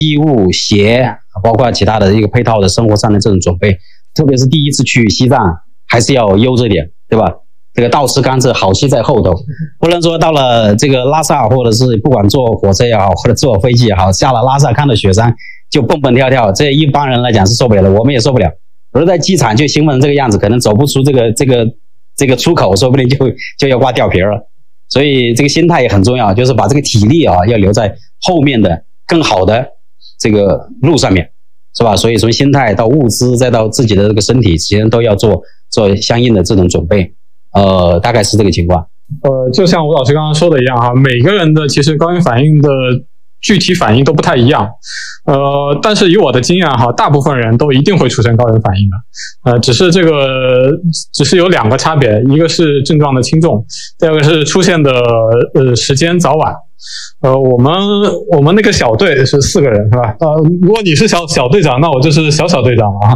衣物、鞋，包括其他的一个配套的生活上的这种准备，特别是第一次去西藏，还是要悠着点，对吧？这个倒吃甘蔗，好戏在后头，不能说到了这个拉萨，或者是不管坐火车也好，或者坐飞机也好，下了拉萨看到雪山就蹦蹦跳跳，这一般人来讲是受不了的，我们也受不了。而在机场就兴奋成这个样子，可能走不出这个出口，说不定就要挂吊瓶了。所以这个心态也很重要，就是把这个体力要留在后面的更好的这个路上面，是吧？所以从心态到物资再到自己的这个身体，其实都要做相应的这种准备。大概是这个情况。 就像吴老师刚刚说的一样哈，每个人的其实高原反应的具体反应都不太一样。但是以我的经验哈，大部分人都一定会出现高原反应的。只是有两个差别，一个是症状的轻重，第二个是出现的时间早晚。我们那个小队是4个人是吧？如果你是小队长，那我就是小队长了啊。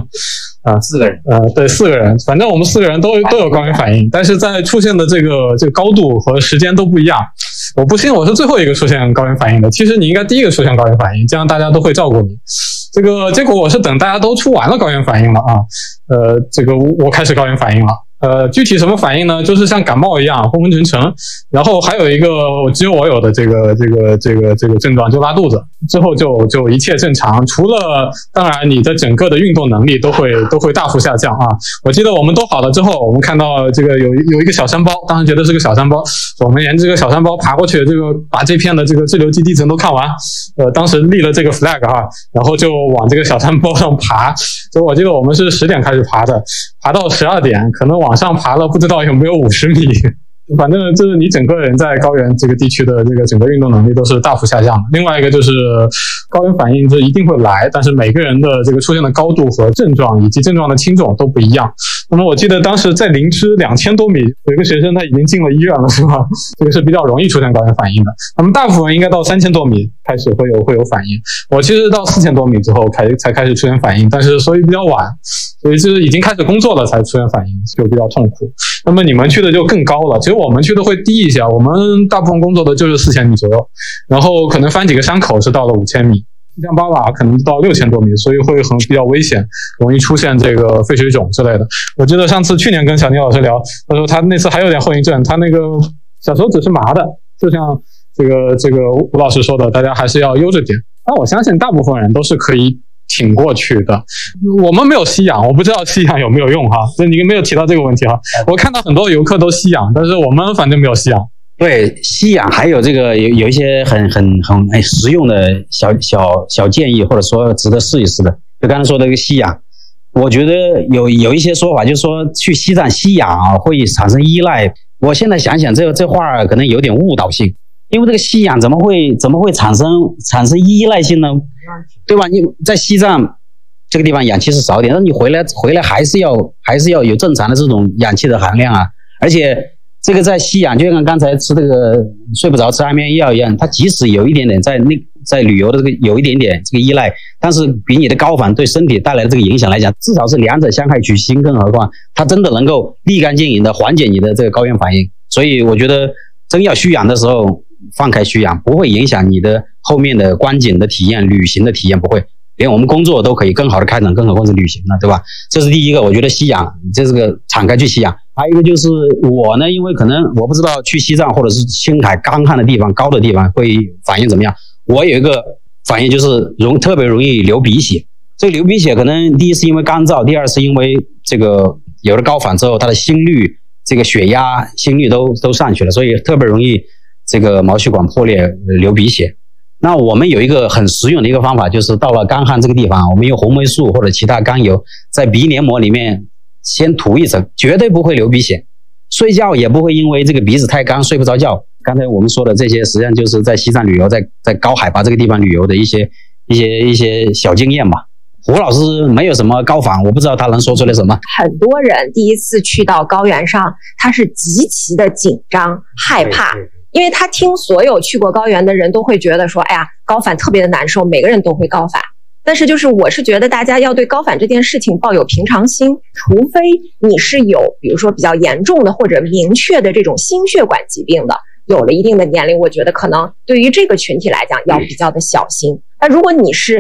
4个人， 对，4个人，反正我们4个人都有高原反应，但是在出现的这个高度和时间都不一样。我不信我是最后一个出现高原反应的，其实你应该第一个出现高原反应，这样大家都会照顾你。这个结果我是等大家都出完了高原反应了啊，这个我开始高原反应了。具体什么反应呢？就是像感冒一样昏昏沉沉，然后还有一个只有我有的这个症状，就拉肚子，之后就一切正常，除了当然你的整个的运动能力都会大幅下降啊。我记得我们都好了之后，我们看到这个有一个小山包，当时觉得是个小山包，我们沿这个小山包爬过去，这个把这片的这个滞留基地层都看完，当时立了这个 flag 哈，然后就往这个小山包上爬。就我记得我们是10点开始爬的，爬到12点，可能往上爬了不知道有没有50米。反正就是你整个人在高原这个地区的这个整个运动能力都是大幅下降的。另外一个就是高原反应是一定会来，但是每个人的这个出现的高度和症状以及症状的轻重都不一样。那么我记得当时在林芝2000多米，有一个学生他已经进了医院了，是吧？这个是比较容易出现高原反应的。那么大部分人应该到3000多米开始会有反应。我其实到4000多米之后才开始出现反应，但是所以比较晚，所以就是已经开始工作了才出现反应，就比较痛苦。那么你们去的就更高了，其实我们去的会低一些，我们大部分工作的就是4000米左右，然后可能翻几个山口是到了5000米，像巴瓦可能到6000多米，所以会比较危险，容易出现这个肺水肿之类的。我记得去年跟小倪老师聊，他说他那次还有点后遗症，他那个小手指是麻的，就像这个吴老师说的，大家还是要悠着点。但我相信大部分人都是可以挺过去的。我们没有吸氧，我不知道吸氧有没有用哈，所以你没有提到这个问题哈。我看到很多游客都吸氧，但是我们反正没有吸氧。 对，吸氧还有这个有一些很实用的小建议，或者说值得试一试的。就刚才说的这个吸氧，我觉得有一些说法，就是说去西藏吸氧啊会产生依赖。我现在想想这话可能有点误导性，因为这个吸氧怎么会产生依赖性呢？对吧？你在西藏这个地方氧气是少一点，但你回来还是要有正常的这种氧气的含量啊。而且这个在吸氧，就像刚才吃这个睡不着吃安眠药一样，它即使有一点点在旅游的这个有一点点这个依赖，但是比你的高反对身体带来的这个影响来讲，至少是两者相害取轻，更何况它真的能够立竿见影的缓解你的这个高原反应。所以我觉得真要需氧的时候放开需氧，不会影响你的后面的观景的体验、旅行的体验，不会，连我们工作都可以更好的开展，更何况是旅行呢，对吧？这是第一个，我觉得吸氧这是个敞开去吸氧。还有一个就是我呢，因为可能我不知道去西藏或者是青海干旱的地方、高的地方会反应怎么样。我有一个反应就是特别容易流鼻血。这个流鼻血可能第一是因为干燥，第二是因为这个有了高反之后，它的心率、这个血压、心率都上去了，所以特别容易这个毛细管破裂流鼻血。那我们有一个很实用的一个方法，就是到了干旱这个地方，我们用红霉素或者其他甘油在鼻黏膜里面先涂一层，绝对不会流鼻血，睡觉也不会因为这个鼻子太干睡不着觉。刚才我们说的这些实际上就是在西藏旅游，在高海拔这个地方旅游的一些小经验吧。胡老师没有什么高反，我不知道他能说出来什么。 很多人第一次去到高原上，他是极其的紧张害怕，因为他听所有去过高原的人都会觉得说，哎呀，高反特别的难受，每个人都会高反。但是我是觉得大家要对高反这件事情抱有平常心，除非你是有比如说比较严重的或者明确的这种心血管疾病的，有了一定的年龄，我觉得可能对于这个群体来讲要比较的小心。那如果你是